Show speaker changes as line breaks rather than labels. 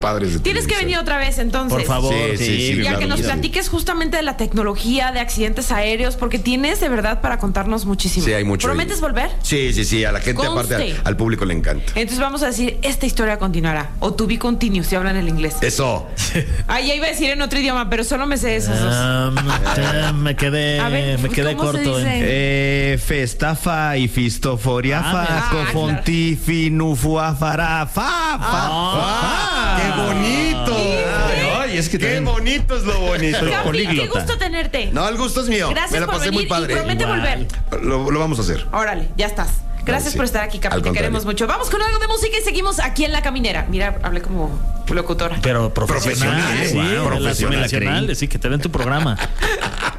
padres de
Tienes que venir otra vez, entonces.
Por favor,
Sí,
Ya
claro,
que nos
sí.
platiques justamente de la tecnología, de accidentes aéreos, porque tienes de verdad para contarnos muchísimo.
Sí, hay mucho.
¿Prometes volver?
Sí, a la gente,
Conste.
aparte, al público le encanta.
Entonces vamos a decir, esta historia continuará. O to be continued, si hablan el inglés.
Eso.
Ay, ya iba a decir en otro idioma, pero solo me sé esos dos.
Me quedé,
A ver,
me quedé
¿cómo se
corto.
dice?
Festafa y fistoforiafa, cofonti, finufuafara,
¡Qué bonito!
Ay, es que
¡Qué
también-
bonito es lo bonito!
Capi, qué
políglota.
gusto tenerte.
No, el gusto es mío.
Gracias
Me la
por
pasé
venir
muy padre.
y promete volver.
Lo vamos a hacer.
Órale, ya estás. Gracias
Sí.
por estar aquí, Capi.
Al
Te
contrario.
queremos mucho. Vamos con algo de música y seguimos aquí en La Caminera. Mira, hablé como locutora.
Pero profesional,
Profesional,
sí,
wow,
de la
profesional,
nacional, sí, que te den tu programa.